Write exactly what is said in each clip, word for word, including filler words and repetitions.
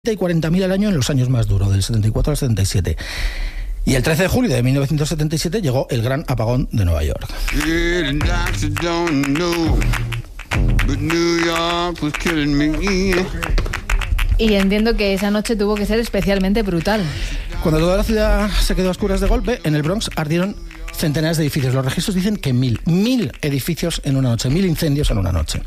y cuarenta mil al año en los años más duros, del setenta y cuatro al setenta y siete. Y el trece de julio de mil novecientos setenta y siete llegó el gran apagón de Nueva York. Y entiendo que esa noche tuvo que ser especialmente brutal. Cuando toda la ciudad se quedó a oscuras de golpe, en el Bronx ardieron centenares de edificios. Los registros dicen que mil, mil edificios en una noche, mil incendios en una noche.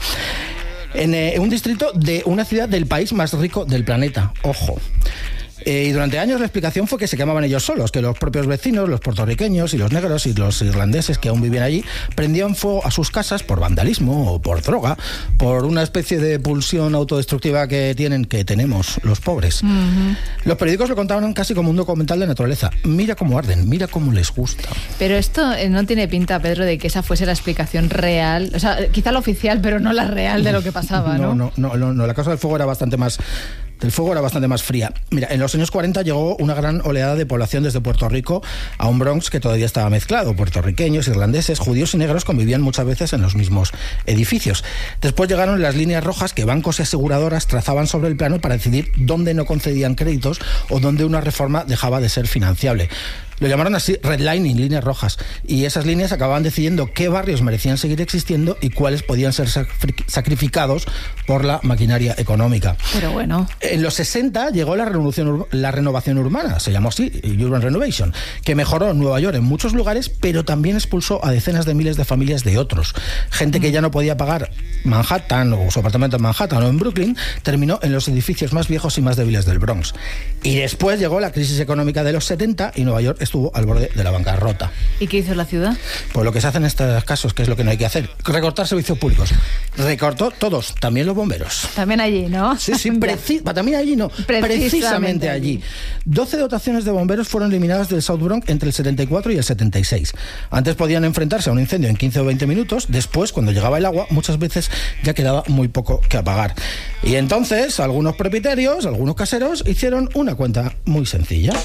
En eh, un distrito de una ciudad del país más rico del planeta. Ojo. Eh, y durante años la explicación fue que se quemaban ellos solos, que los propios vecinos, los puertorriqueños y los negros y los irlandeses que aún vivían allí, prendían fuego a sus casas por vandalismo o por droga, por una especie de pulsión autodestructiva que tienen, que tenemos los pobres. Uh-huh. Los periódicos lo contaban casi como un documental de naturaleza. Mira cómo arden, mira cómo les gusta. Pero esto no tiene pinta, Pedro, de que esa fuese la explicación real, o sea, quizá la oficial, pero no la real de lo que pasaba, ¿no? No, no, no, no, no. La causa del fuego era bastante más... El fuego era bastante más fría. Mira, en los años cuarenta llegó una gran oleada de población desde Puerto Rico a un Bronx que todavía estaba mezclado. Puertorriqueños, irlandeses, judíos y negros convivían muchas veces en los mismos edificios. Después llegaron las líneas rojas que bancos y aseguradoras trazaban sobre el plano para decidir dónde no concedían créditos o dónde una reforma dejaba de ser financiable. Lo llamaron así redlining, líneas rojas, y esas líneas acababan decidiendo qué barrios merecían seguir existiendo y cuáles podían ser sacrificados por la maquinaria económica. Pero bueno. En los sesenta llegó la, revolución, la renovación urbana, se llamó así, Urban Renovation, que mejoró Nueva York en muchos lugares, pero también expulsó a decenas de miles de familias de otros. Gente que ya no podía pagar Manhattan o su apartamento en Manhattan o en Brooklyn, terminó en los edificios más viejos y más débiles del Bronx. Y después llegó la crisis económica de los setenta y Nueva York estuvo al borde de la bancarrota. ¿Y qué hizo la ciudad? Pues lo que se hace en estos casos, que es lo que no hay que hacer, recortar servicios públicos. Recortó todos, también los bomberos. También allí, ¿no? Sí, sí, preci- también allí no, precisamente, precisamente allí. doce dotaciones de bomberos fueron eliminadas del South Bronx entre el setenta y cuatro y el setenta y seis. Antes podían enfrentarse a un incendio en quince o veinte minutos, después, cuando llegaba el agua, muchas veces ya quedaba muy poco que apagar. Y entonces, algunos propietarios, algunos caseros, hicieron una cuenta muy sencilla.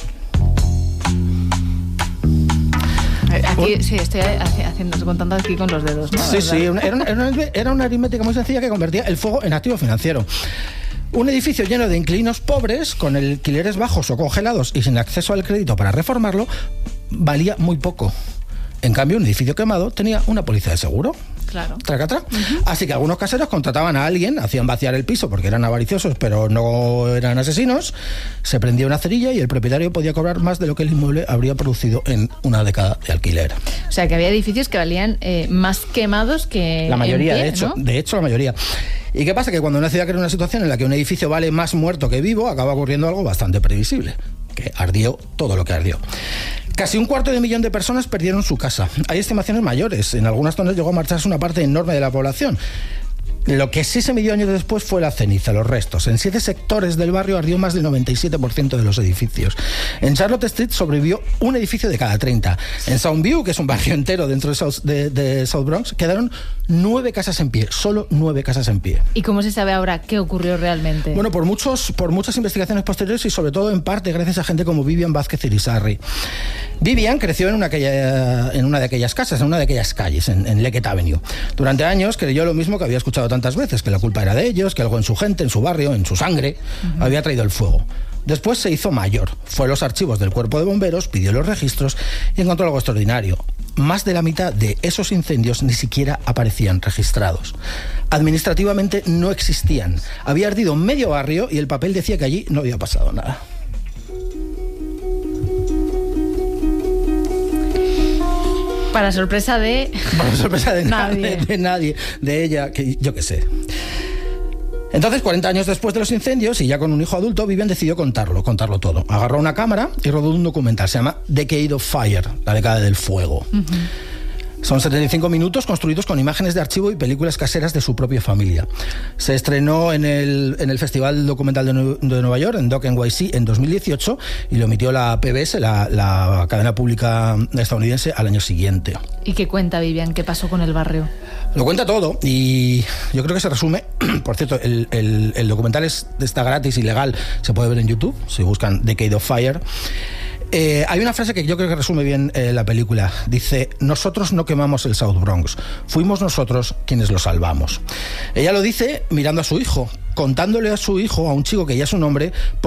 Aquí, sí, estoy haciendo, contando aquí con los dedos, ¿no? Sí, sí, era una, era, una, era una aritmética muy sencilla que convertía el fuego en activo financiero. Un edificio lleno de inquilinos pobres, con alquileres bajos o congelados y sin acceso al crédito para reformarlo, valía muy poco. En cambio, un edificio quemado tenía una póliza de seguro. Claro. Tracatra. Uh-huh. Así que algunos caseros contrataban a alguien, hacían vaciar el piso porque eran avariciosos, pero no eran asesinos, se prendía una cerilla y el propietario podía cobrar más de lo que el inmueble habría producido en una década de alquiler. O sea, que había edificios que valían eh, más quemados que la mayoría, en pie, de hecho, ¿no? de hecho la mayoría. ¿Y qué pasa? Que cuando una ciudad crea una situación en la que un edificio vale más muerto que vivo, acaba ocurriendo algo bastante previsible, que ardió todo lo que ardió. Casi un cuarto de millón de personas perdieron su casa. Hay estimaciones mayores. En algunas zonas llegó a marcharse una parte enorme de la población. Lo que sí se midió años después fue la ceniza, los restos. En siete sectores del barrio ardió más del noventa y siete por ciento de los edificios. En Charlotte Street sobrevivió un edificio de cada treinta. En Soundview, que es un barrio entero dentro de South, de, de South Bronx, quedaron nueve casas en pie, solo nueve casas en pie. ¿Y cómo se sabe ahora qué ocurrió realmente? Bueno, por muchos, por muchas investigaciones posteriores y sobre todo en parte gracias a gente como Vivian Vázquez Irizarry. Vivian creció en una, aquella, en una de aquellas casas, en una de aquellas calles, en, en Leggett Avenue. Durante años creyó lo mismo que había escuchado tantas veces, que la culpa era de ellos, que algo en su gente, en su barrio, en su sangre, uh-huh. había traído el fuego. Después se hizo mayor, fue a los archivos del cuerpo de bomberos, pidió los registros y encontró algo extraordinario. Más de la mitad de esos incendios ni siquiera aparecían registrados. Administrativamente no existían. Había ardido medio barrio y el papel decía que allí no había pasado nada. Para sorpresa de... Para sorpresa de nadie. De, de nadie, de ella, que yo qué sé. Entonces, cuarenta años después de los incendios y ya con un hijo adulto, Vivian decidió contarlo, contarlo todo. Agarró una cámara y rodó un documental, se llama Decade of Fire, la década del fuego. Uh-huh. Son setenta y cinco minutos construidos con imágenes de archivo y películas caseras de su propia familia. Se estrenó en el, en el Festival Documental de, Nue- de Nueva York, en Doc N Y C, en dos mil dieciocho, y lo emitió la P B S, la, la cadena pública estadounidense, al año siguiente. ¿Y qué cuenta, Vivian? ¿Qué pasó con el barrio? Lo cuenta todo y yo creo que se resume. Por cierto, el, el, el documental es, está gratis y legal, se puede ver en YouTube, si buscan Decade of Fire. Eh, hay una frase que yo creo que resume bien eh, la película. Dice: nosotros no quemamos el South Bronx, fuimos nosotros quienes lo salvamos. Ella lo dice mirando a su hijo, contándole a su hijo, a un chico que ya es un hombre,